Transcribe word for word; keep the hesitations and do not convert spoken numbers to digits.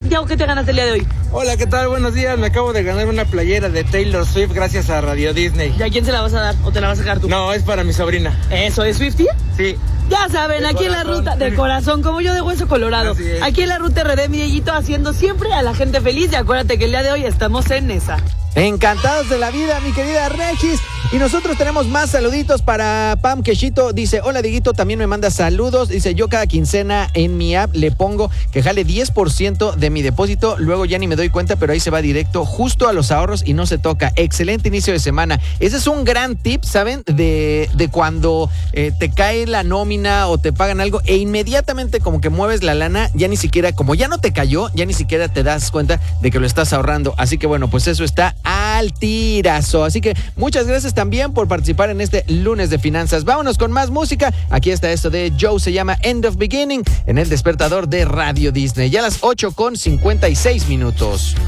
Santiago, ¿qué te ganaste el día de hoy? Hola, ¿qué tal? Buenos días. Me acabo de ganar una playera de Taylor Swift gracias a Radio Disney. ¿Y a quién se la vas a dar o te la vas a sacar tú? No, es para mi sobrina. ¿Eso es Swiftie? Sí. Ya saben, De aquí en la corazón. ruta, de corazón, como yo de hueso colorado. Así es. Aquí en la ruta R D, mi Dieguito, haciendo siempre a la gente feliz. Y acuérdate que el día de hoy estamos en esa. Encantados de la vida, mi querida Regis. Y nosotros tenemos más saluditos para Pam Quechito. Dice, hola Dieguito, también me manda saludos. Dice, yo cada quincena en mi app le pongo que jale diez por ciento de mi depósito. Luego ya ni me doy cuenta, pero ahí se va directo justo a los ahorros y no se toca. Excelente inicio de semana. Ese es un gran tip, ¿saben? De, de cuando eh, te cae la nómina o te pagan algo e inmediatamente como que mueves la lana, ya ni siquiera, como ya no te cayó, ya ni siquiera te das cuenta de que lo estás ahorrando. Así que bueno, pues eso está al tirazo. Así que muchas gracias también por participar en este lunes de finanzas. Vámonos con más música. Aquí está esto de Joe, se llama End of Beginning, en el despertador de Radio Disney. Ya a las ocho con cincuenta y seis minutos.